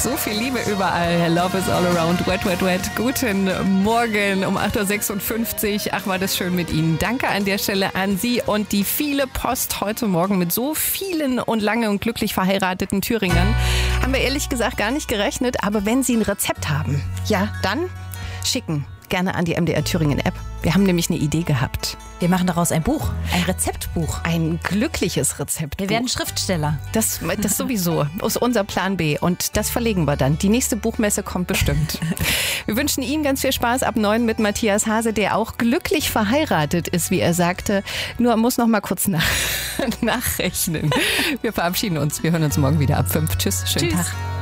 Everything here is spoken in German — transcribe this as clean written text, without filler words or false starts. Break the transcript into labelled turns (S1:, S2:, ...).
S1: So viel Liebe überall. Love is all around. Wet, wet, wet. Guten Morgen um 8.56 Uhr. Ach, war das schön mit Ihnen. Danke an der Stelle an Sie und die viele Post heute Morgen mit so vielen und lange und glücklich verheirateten Thüringern. Haben wir ehrlich gesagt gar nicht gerechnet. Aber wenn Sie ein Rezept haben, ja, dann schicken. Gerne an die MDR Thüringen App. Wir haben nämlich eine Idee gehabt.
S2: Wir machen daraus ein Buch, ein Rezeptbuch.
S1: Ein glückliches Rezept.
S2: Wir werden Schriftsteller.
S1: Das sowieso, ist unser Plan B. Und das verlegen wir dann. Die nächste Buchmesse kommt bestimmt. Wir wünschen Ihnen ganz viel Spaß ab 9 mit Matthias Hase, der auch glücklich verheiratet ist, wie er sagte. Nur muss noch mal kurz nachrechnen. Wir verabschieden uns. Wir hören uns morgen wieder ab 5. Tschüss, schönen Tag.